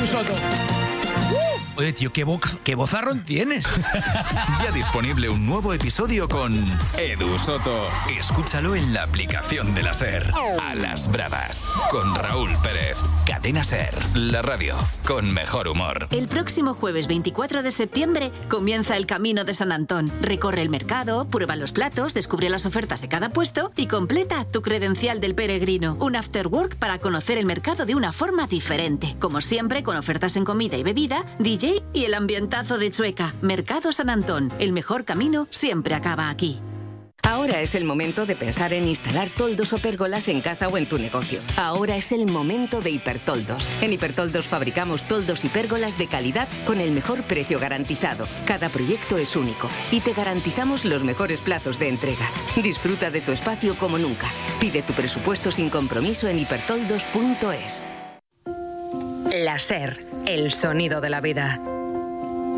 Soto. Oye, tío, qué vozarrón tienes. Ya disponible un nuevo episodio con Edu Soto. Escúchalo en la aplicación de la SER. A las bravas, con Raúl Pérez. Cadena SER, la radio con mejor humor. El próximo jueves 24 de septiembre comienza el Camino de San Antón. Recorre el mercado, prueba los platos, descubre las ofertas de cada puesto y completa tu credencial del peregrino. Un after work para conocer el mercado de una forma diferente. Como siempre, con ofertas en comida y bebida, DJ y el ambientazo de Chueca. Mercado San Antón. El mejor camino siempre acaba aquí. Ahora es el momento de pensar en instalar toldos o pérgolas en casa o en tu negocio. Ahora es el momento de Hipertoldos. En Hipertoldos fabricamos toldos y pérgolas de calidad con el mejor precio garantizado. Cada proyecto es único y te garantizamos los mejores plazos de entrega. Disfruta de tu espacio como nunca. Pide tu presupuesto sin compromiso en hipertoldos.es. La SER, el sonido de la vida.